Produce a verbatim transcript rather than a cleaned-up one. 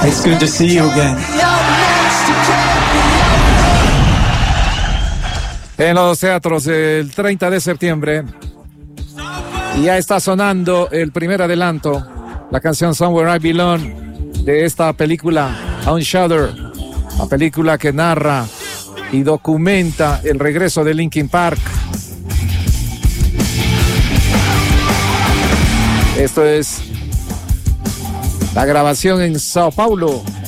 It's good to see you again. En los teatros el treinta de septiembre. Y ya está sonando el primer adelanto, la canción Somewhere I Belong de esta película On Shudder, la película que narra y documenta el regreso de Linkin Park. Esto es la grabación en Sao Paulo.